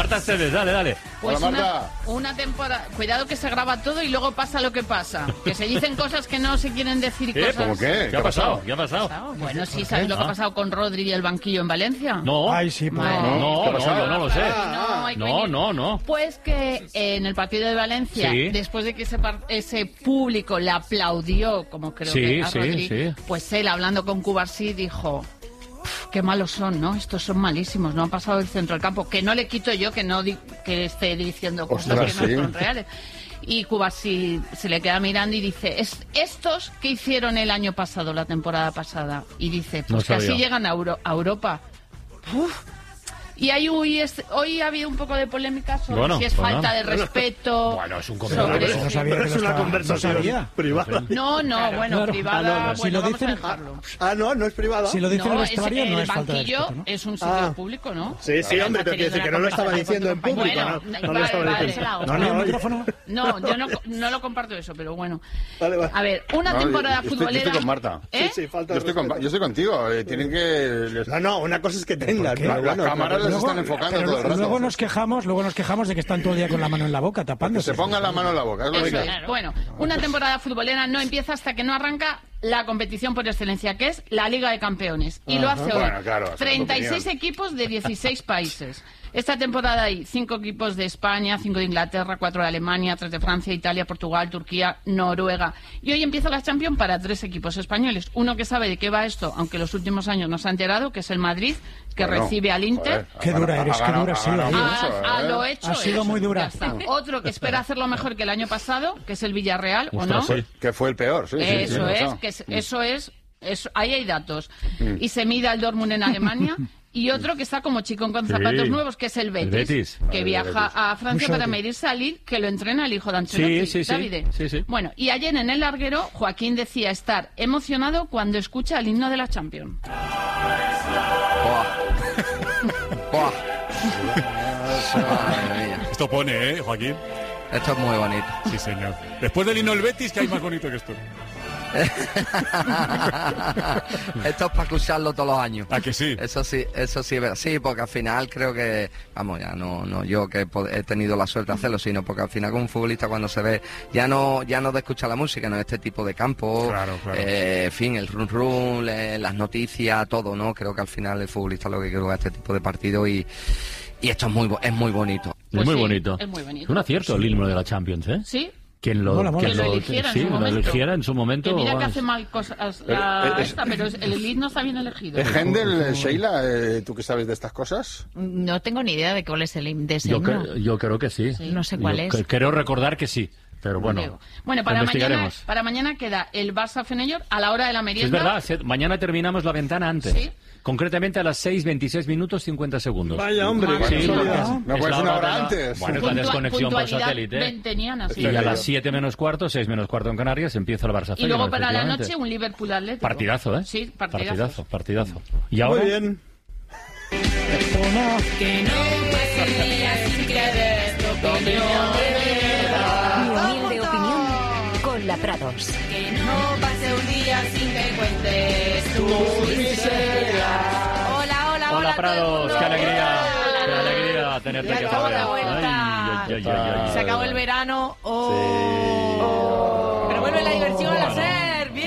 Marta Esteves, dale. Pues una temporada... Cuidado que se graba todo y luego pasa lo que pasa. Que se dicen cosas que no se quieren decir y cosas... ¿Cómo qué? ¿Qué ha pasado? Bueno, sí, ¿sabes lo que ha pasado con Rodri y el banquillo en Valencia? No. Ay, sí, pues. No, yo no lo sé. No. Pues que en el partido de Valencia, después de que ese público le aplaudió, como creo que a Rodri, pues él, hablando con Cubarsí, dijo... Qué malos son, ¿no? Estos son malísimos, no han pasado el centro del campo. Que no le quito yo que esté diciendo cosas que no son reales. Y Cubarsí se le queda mirando y dice, ¿estos qué hicieron el año pasado, la temporada pasada? Y dice, pues que así llegan a Europa. Uf. Y hoy ha habido un poco de polémica sobre si es falta de respeto. Bueno, es un comentario. No sabía que es una conversación privada. No, privada. Si lo vamos dicen, a dejarlo. No es privada. Si lo dicen en el vestuario, no es falta de respeto, ¿no? El banquillo es un sitio público, ¿no? Sí, hombre, pero quiere decir que no lo estaba diciendo en público. Bueno, no lo estaba diciendo. No, yo no lo comparto eso, pero bueno. Vale. A ver, una temporada futbolera... Yo estoy con Marta. Sí, falta de respeto. Yo estoy contigo. Tienen que... No, una cosa es que tengan. Las cámaras las están enfocando todo el rato. Luego nos quejamos de que están todo el día con la mano en la boca, tapándose. Que se pongan la mano en la boca. Bueno, una temporada futbolera no empieza hasta que no arranca la competición por excelencia, que es la Liga de Campeones. Y lo hace hoy. 36 equipos de 16 países. Esta temporada hay 5 equipos de España, 5 de Inglaterra, 4 de Alemania, 3 de Francia, Italia, Portugal, Turquía, Noruega. Y hoy empieza la Champions para 3 equipos españoles. Uno que sabe de qué va esto, aunque los últimos años no se ha enterado, que es el Madrid, que recibe al Inter. Qué dura eres, qué dura, sí. Lo hecho. Ha sido muy dura. Otro que espera hacerlo mejor que el año pasado, que es el Villarreal, ¿o no? Que fue el peor, Ahí hay datos. Y se mide al Dortmund en Alemania. Y otro que está como chicón con zapatos nuevos, que es el Betis. Que viaja a Francia para medirse a Lille, que lo entrena el hijo de Ancelotti, Davide. Sí. Bueno, y ayer en el larguero, Joaquín decía estar emocionado cuando escucha el himno de la Champions. Buah. Esto pone, Joaquín. Esto es muy bonito. Sí, señor. Después del himno del Betis, ¿qué hay más bonito que esto? Esto es para escucharlo todos los años. ¿A que sí? Eso sí, sí, porque al final creo que, vamos, ya no yo que he tenido la suerte de hacerlo, sino porque al final con un futbolista cuando se ve, ya no de escuchar la música, no este tipo de campo, claro. En fin, el run, las noticias, todo, ¿no? Creo que al final el futbolista lo que quiere es este tipo de partido y esto es muy bonito. Pues muy bonito. Es muy bonito. Es un acierto el himno de la Champions, ¿eh? Sí. Quien lo eligiera en su momento. Que mira que hace mal cosas pero el himno está bien elegido. Händel, Sheila, ¿tú qué sabes de estas cosas? No tengo ni idea de cuál es el himno de ese himno. Yo creo que sí. No sé cuál es. Creo recordar que sí. Pero bueno, para mañana queda el Barça Feyenoord a la hora de la merienda. Es verdad, mañana terminamos la ventana antes. ¿Sí? Concretamente a las 6:26 minutos 50 segundos. Vaya, hombre. ¿No puedes una hora antes? Bueno, es la desconexión por satélite. Venteniana, sí. Y a las 7 menos cuarto, 6 menos cuarto en Canarias, empieza el Barça Feyenoord. Y luego para la noche un Liverpool Atlético. Partidazo, ¿eh? Sí, partidazo. Y ahora... Muy bien. Que no pase un día sin que des tu opinión. Mi humilde opinión con la Prados. Que no pase un día sin que cuentes tu miseria. Hola Prados, qué alegría tenerte aquí otra vez. Se acabó el verano. Pero vuelve la diversión a las 6.